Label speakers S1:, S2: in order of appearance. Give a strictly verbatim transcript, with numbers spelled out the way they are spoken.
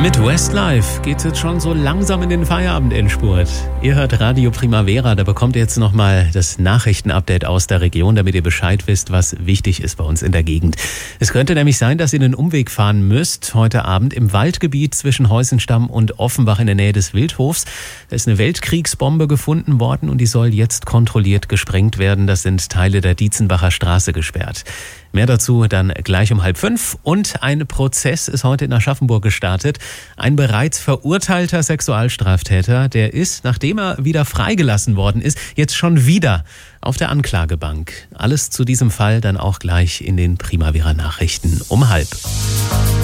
S1: Mit Westlife geht es jetzt schon so langsam in den Feierabendendspurt. Ihr hört Radio Primavera, da bekommt ihr jetzt nochmal das Nachrichtenupdate aus der Region, damit ihr Bescheid wisst, was wichtig ist bei uns in der Gegend. Es könnte nämlich sein, dass ihr einen Umweg fahren müsst heute Abend im Waldgebiet zwischen Heusenstamm und Offenbach in der Nähe des Wildhofs. Da ist eine Weltkriegsbombe gefunden worden und die soll jetzt kontrolliert gesprengt werden. Das sind Teile der Dietzenbacher Straße gesperrt. Mehr dazu dann gleich um halb fünf. Und ein Prozess ist heute in Aschaffenburg gestartet. Ein bereits verurteilter Sexualstraftäter, der ist, nachdem er wieder freigelassen worden ist, jetzt schon wieder auf der Anklagebank. Alles zu diesem Fall dann auch gleich in den Primavera Nachrichten um halb.